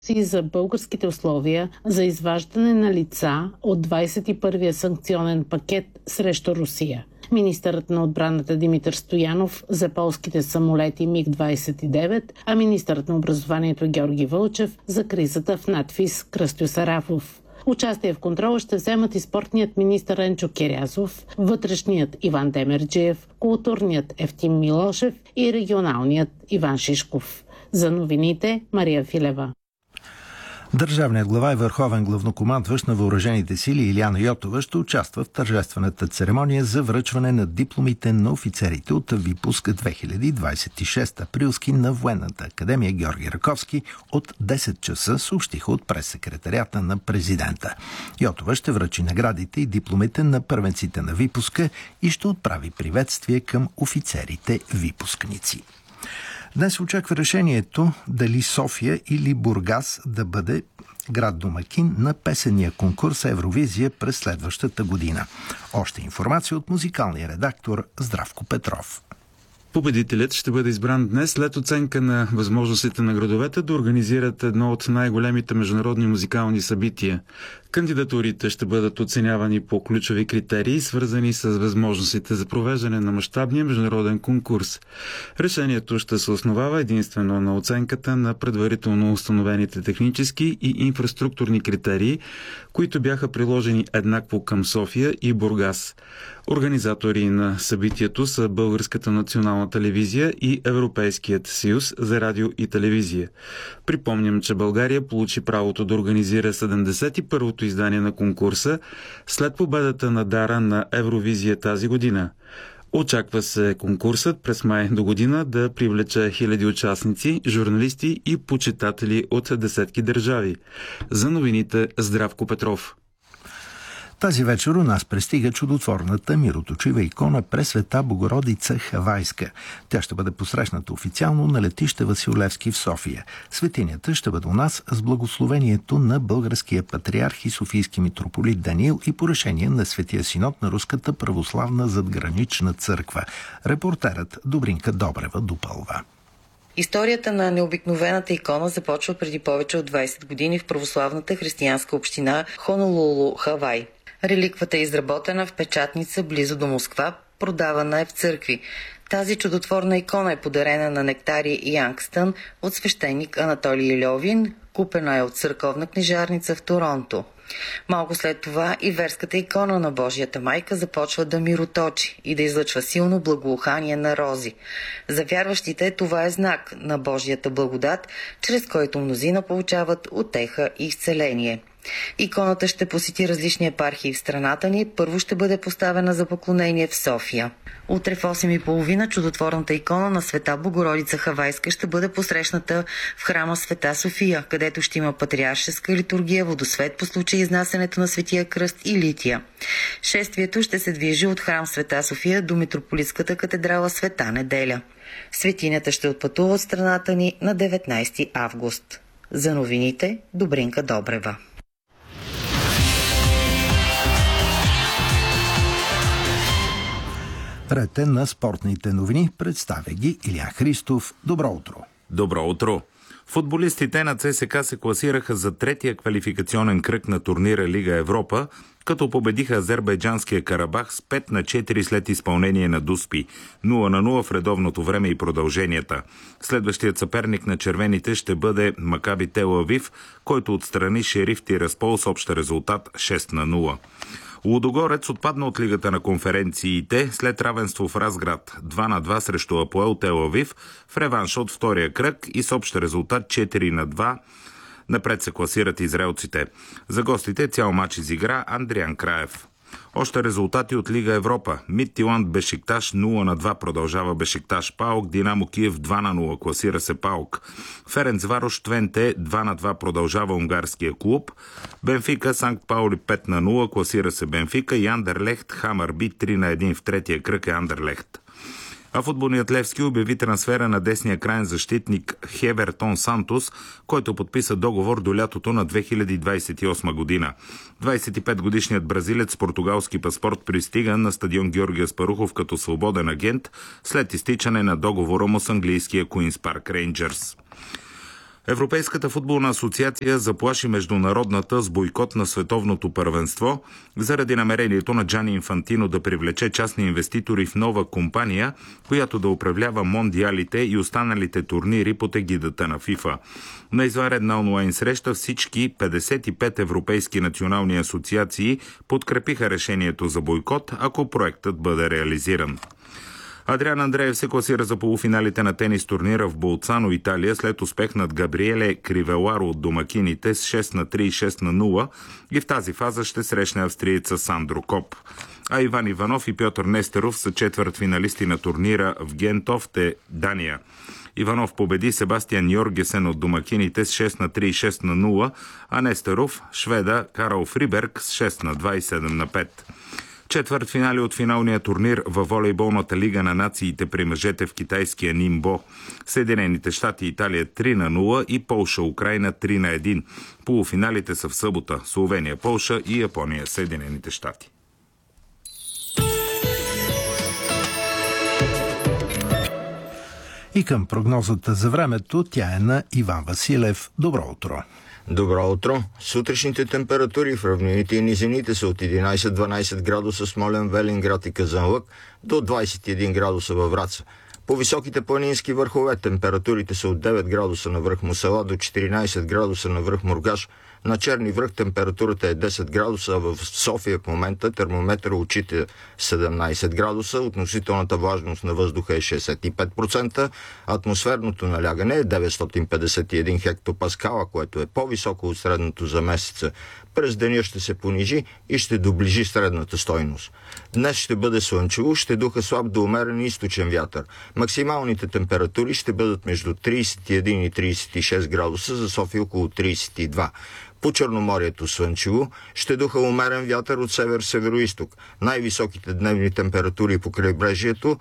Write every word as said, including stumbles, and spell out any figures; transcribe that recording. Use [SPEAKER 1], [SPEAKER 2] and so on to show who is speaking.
[SPEAKER 1] и за българските условия за изваждане на лица от двадесет и първия санкционен пакет срещу Русия. Министърът на отбраната Димитър Стоянов за полските самолети Миг двадесет и девет, а министърът на образованието Георги Вълчев за кризата в надфис Кръстю Сарафов. Участие в контрола ще вземат и спортният министър Енчо Кирязов, вътрешният Иван Демерджиев, културният Евтим Милошев и регионалният Иван Шишков. За новините Мария Филева.
[SPEAKER 2] Държавният глава и върховен главнокомандващ на въоръжените сили Илияна Йотова ще участва в тържествената церемония за връчване на дипломите на офицерите от Випуск две хиляди двадесет и шеста априлски на Военната академия Георги Раковски от десет часа, съобщиха от прес-секретарията на президента. Йотова ще връчи наградите и дипломите на първенците на Випуска и ще отправи приветствие към офицерите випускници. Днес очаква решението дали София или Бургас да бъде град домакин на песения конкурс Евровизия през следващата година. Още информация от музикалния редактор Здравко Петров.
[SPEAKER 3] Победителят ще бъде избран днес след оценка на възможностите на градовете да организират едно от най-големите международни музикални събития. Кандидатурите ще бъдат оценявани по ключови критерии, свързани с възможностите за провеждане на мащабния международен конкурс. Решението ще се основава единствено на оценката на предварително установените технически и инфраструктурни критерии, които бяха приложени еднакво към София и Бургас. Организатори на събитието са Българската национална телевизия и Европейският съюз за радио и телевизия. Припомням, че България получи правото да организира седемдесет и първото издание на конкурса след победата на Дара на Евровизия тази година. Очаква се конкурсът през май до година да привлече хиляди участници, журналисти и почитатели от десетки държави. За новините Здравко Петров.
[SPEAKER 2] Тази вечер у нас пристига чудотворната мироточива икона Пресвета Богородица Хавайска. Тя ще бъде посрещната официално на летище Васил Левски в София. Светинята ще бъде у нас с благословението на българския патриарх и софийски митрополит Даниил и по решение на Светия синод на Руската православна задгранична църква. Репортерът Добринка Добрева допълва.
[SPEAKER 4] Историята на необикновената икона започва преди повече от двадесет години в православната християнска община Хонолулу, Хавай. Реликвата е изработена в печатница близо до Москва, продавана е в църкви. Тази чудотворна икона е подарена на Нектари Янгстън от свещеник Анатолий Льовин, купена е от църковна книжарница в Торонто. Малко след това и верската икона на Божията майка започва да мироточи и да излъчва силно благоухание на рози. За вярващите това е знак на Божията благодат, чрез който мнозина получават утеха и изцеление. Иконата ще посети различни епархии в страната ни. Първо ще бъде поставена за поклонение в София. Утре в осем и половина чудотворната икона на Света Богородица Хавайска ще бъде посрещната в храма Света София, където ще има патриаршеска литургия, водосвет по случай изнасянето на Светия кръст и лития. Шествието ще се движи от храм Света София до митрополитската катедрала Света Неделя. Светинята ще отпътува от страната ни на деветнадесети август. За новините Добринка Добрева.
[SPEAKER 2] Ред е на спортните новини. Представя ги Илиян Христов. Добро утро!
[SPEAKER 5] Добро утро! Футболистите на ЦСКА се класираха за третия квалификационен кръг на турнира Лига Европа, като победиха азербайджанския Карабах с пет на четири след изпълнение на Дуспи, нула на нула в редовното време и продълженията. Следващият съперник на червените ще бъде Макаби Тел Авив, който отстрани Шериф Тираспол с общ резултат шест на нула. Лудогорец отпадна от Лигата на конференциите след равенство в Разград два на два срещу Апоел Тел Авив в реванш от втория кръг и с общ резултат четири на два. Напред се класират израелците. За гостите цял матч изигра Андриан Краев. Още резултати от Лига Европа. Мидтиланд Бешикташ нула на два продължава Бешикташ Паук, Динамо Киев два на нула класира се Паук. Ференцварош Твенте два на два продължава унгарския клуб. Бенфика Санкт Паули пет на нула класира се Бенфика и Андерлехт Хамърби три на един в третия кръг е Андерлехт. А футболният Левски обяви трансфера на десния крайен защитник Хевертон Сантос, който подписа договор до лятото на две хиляди двадесет и осма година. двадесет и пет годишният бразилец с португалски паспорт пристига на стадион Георги Аспарухов като свободен агент след изтичане на договора му с английския Куинс Парк Рейнджърс. Европейската футболна асоциация заплаши международната с бойкот на световното първенство заради намерението на Джани Инфантино да привлече частни инвеститори в нова компания, която да управлява мондиалите и останалите турнири под егидата на ФИФА. На извънредна онлайн среща всички петдесет и пет европейски национални асоциации подкрепиха решението за бойкот, ако проектът бъде реализиран. Адриан Андреев се класира за полуфиналите на тенис турнира в Болцано, Италия, след успех над Габриеле Кривеларо от домакините с шест на три и шест на нула и в тази фаза ще срещне австриеца Сандро Коп. А Иван Иванов и Пьотър Нестеров са четвъртфиналисти на турнира в Гентофте, Дания. Иванов победи Себастиан Йоргесен от домакините с шест на три и шест на нула, а Нестеров шведа Карл Фриберг с шест на два и седем на пет. Четвъртфинали от финалния турнир във волейболната лига на нациите при мъжете в китайския Нимбо. Съединените щати Италия три на нула и Полша Украйна три на едно. Полуфиналите са в събота. Словения, Полша и Япония, Съединените щати.
[SPEAKER 2] И към прогнозата за времето, тя е на Иван Василев. Добро утро!
[SPEAKER 6] Добро утро! Сутрешните температури в равнините и низините са от единайсет до дванайсет градуса Смолян, Велинград и Казанлък до двайсет и един градуса във Враца. По високите планински върхове температурите са от девет градуса на връх Мусала до четиринайсет градуса на връх Мургаш. На Черни връх температурата е десет градуса, а в София в момента термометър отчита седемнайсет градуса, относителната влажност на въздуха е шейсет и пет процента, атмосферното налягане е деветстотин петдесет и един хектопаскала, което е по-високо от средното за месеца. През деня ще се понижи и ще доближи средната стойност. Днес ще бъде слънчево, ще духа слаб до умерен източен вятър. Максималните температури ще бъдат между трийсет и един и трийсет и шест градуса, за София около трийсет и два. По Черноморието слънчево, ще духа умерен вятър от север-североизток. Най-високите дневни температури по крайбрежието